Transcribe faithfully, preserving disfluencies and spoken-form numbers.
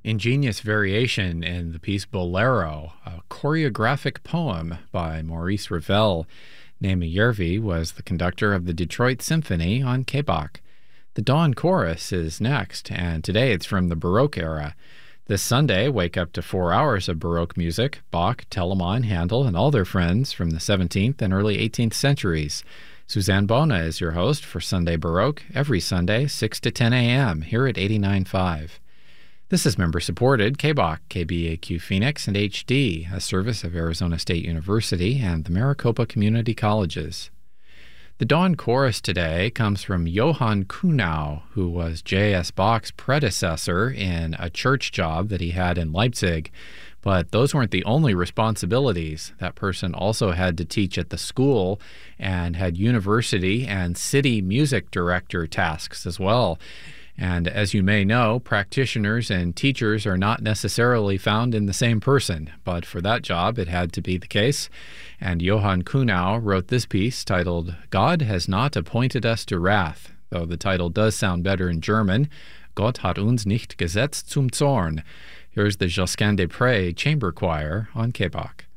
Ingenious variation in the piece Bolero, a choreographic poem by Maurice Ravel. Naomi Järvi was the conductor of the Detroit Symphony on K B O C. The Dawn Chorus is next, and today it's from the Baroque era. This Sunday, wake up to four hours of Baroque music, Bach, Telemann, Handel, and all their friends from the seventeenth and early eighteenth centuries. Suzanne Bona is your host for Sunday Baroque, every Sunday, six to ten a.m., here at eighty-nine point five. This is member-supported K B O C, K B A Q Phoenix, and H D, a service of Arizona State University and the Maricopa Community Colleges. The Dawn Chorus today comes from Johann Kuhnau, who was J S. Bach's predecessor in a church job that he had in Leipzig. But those weren't the only responsibilities. That person also had to teach at the school and had university and city music director tasks as well. And as you may know, practitioners and teachers are not necessarily found in the same person, but for that job it had to be the case. And Johann Kuhnau wrote this piece titled, God has not appointed us to wrath, though the title does sound better in German, Gott hat uns nicht gesetzt zum Zorn. Here's the Josquin des Prés Chamber Choir on K B O C.